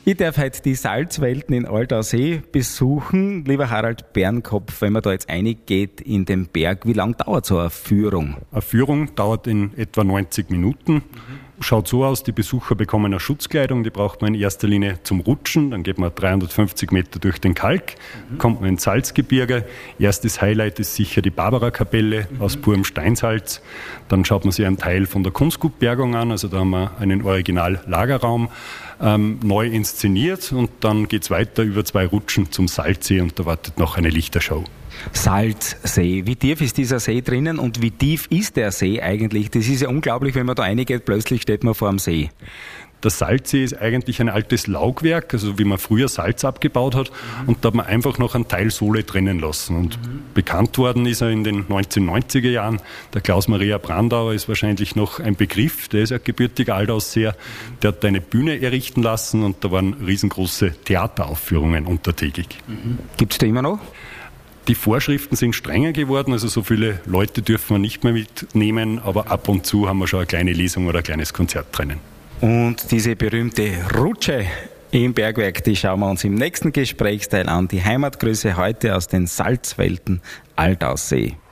Ich darf heute die Salzwelten in Altausee besuchen. Lieber Harald Bernkopf, wenn man da jetzt reingeht in den Berg, wie lange dauert so eine Führung? Eine Führung dauert in etwa 90 Minuten. Schaut so aus, die Besucher bekommen eine Schutzkleidung, die braucht man in erster Linie zum Rutschen. Dann geht man 350 Meter durch den Kalk, kommt man ins Salzgebirge. Erstes Highlight ist sicher die Barbara-Kapelle aus purem Steinsalz. Dann schaut man sich einen Teil von der Kunstgutbergung an, also da haben wir einen Original-Lagerraum neu inszeniert und dann geht es weiter über 2 Rutschen zum Salzsee und da wartet noch eine Lichterschau. Salzsee. Wie tief ist dieser See drinnen und wie tief ist der See eigentlich? Das ist ja unglaublich, wenn man da reingeht, plötzlich steht man vor dem See. Der Salzsee ist eigentlich ein altes Laugwerk, also wie man früher Salz abgebaut hat und da hat man einfach noch einen Teil Sohle trennen lassen. Und bekannt worden ist er in den 1990er Jahren. Der Klaus-Maria Brandauer ist wahrscheinlich noch ein Begriff, der ist ein gebürtiger Altausseer. Der hat eine Bühne errichten lassen und da waren riesengroße Theateraufführungen untertägig. Gibt es da immer noch? Die Vorschriften sind strenger geworden, also so viele Leute dürfen wir nicht mehr mitnehmen, aber ab und zu haben wir schon eine kleine Lesung oder ein kleines Konzert drinnen. Und diese berühmte Rutsche im Bergwerk, die schauen wir uns im nächsten Gesprächsteil an. Die Heimatgrüße heute aus den Salzwelten Altaussee.